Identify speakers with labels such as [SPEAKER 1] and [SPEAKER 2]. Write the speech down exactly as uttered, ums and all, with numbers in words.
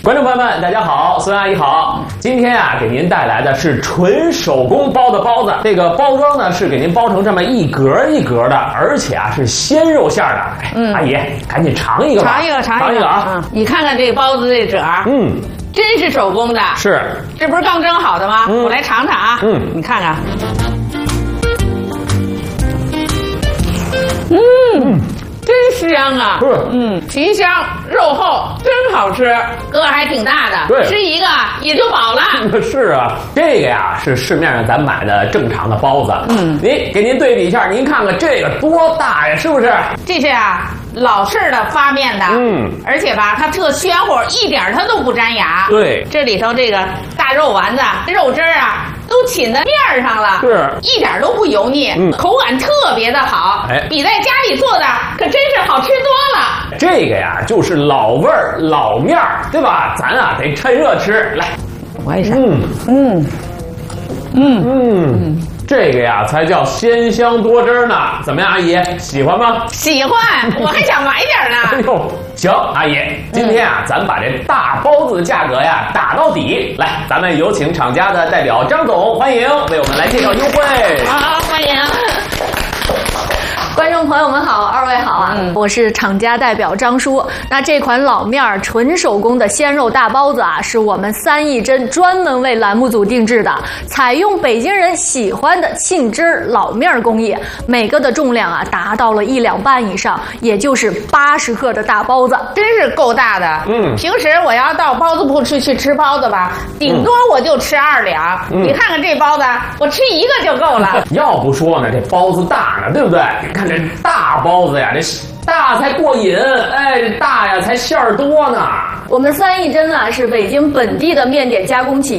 [SPEAKER 1] 观众朋友们，大家好，孙阿姨好。今天啊，给您带来的是纯手工包的包子。这个包装呢，是给您包成这么一格一格的，而且啊是鲜肉馅的。嗯，阿姨，赶紧尝一个吧。
[SPEAKER 2] 尝一个，尝一个，
[SPEAKER 1] 尝一个啊！
[SPEAKER 2] 嗯，你看看这个包子这褶儿，
[SPEAKER 1] 嗯，
[SPEAKER 2] 真是手工的。
[SPEAKER 1] 是，
[SPEAKER 2] 这不是刚蒸好的吗？
[SPEAKER 1] 嗯、
[SPEAKER 2] 我来尝尝啊。
[SPEAKER 1] 嗯，
[SPEAKER 2] 你看看。嗯。真香啊！
[SPEAKER 1] 是，
[SPEAKER 2] 嗯，皮香肉厚，真好吃，个儿还挺大的，
[SPEAKER 1] 对，
[SPEAKER 2] 吃一个也就饱了。
[SPEAKER 1] 是啊，这个呀是市面上咱买的正常的包子。嗯，您给您对比一下，您看看这个多大呀，是不是？
[SPEAKER 2] 这是啊，老式的发面的，嗯，而且吧，它特暄乎，一点它都不粘牙。
[SPEAKER 1] 对，
[SPEAKER 2] 这里头这个大肉丸子，肉汁儿啊。都浸在面上了，
[SPEAKER 1] 是，
[SPEAKER 2] 一点都不油腻，嗯，口感特别的好，
[SPEAKER 1] 哎，
[SPEAKER 2] 比在家里做的可真是好吃多了。
[SPEAKER 1] 这个呀，就是老味儿、老面儿，对吧？咱啊得趁热吃。来，
[SPEAKER 2] 我也是，
[SPEAKER 1] 嗯嗯嗯嗯，这个呀才叫鲜香多汁呢。怎么样，阿姨喜欢吗？
[SPEAKER 2] 喜欢，我还想买点呢。
[SPEAKER 1] 哎呦，行，阿姨，今天啊，嗯、咱把这大包子的价格呀打到底。来，咱们有请厂家的代表张总，欢迎为我们来介绍优惠。
[SPEAKER 2] 好，欢迎。
[SPEAKER 3] 观众朋友们好，二位好啊！嗯、我是厂家代表张叔。那这款老面儿纯手工的鲜肉大包子啊，是我们三义珍专门为栏目组定制的，采用北京人喜欢的沁汁老面工艺，每个的重量啊达到了一两半以上，也就是八十克的大包子，
[SPEAKER 2] 真是够大的。嗯，平时我要到包子铺去去吃包子吧，顶多我就吃二两。嗯、你看看这包子，我吃一个就够了。
[SPEAKER 1] 要不说呢，这包子大呢，对不对？看这大包子呀，这大才过瘾，哎，这大呀才馅儿多呢。
[SPEAKER 3] 我们三义珍啊是北京本地的面点加工企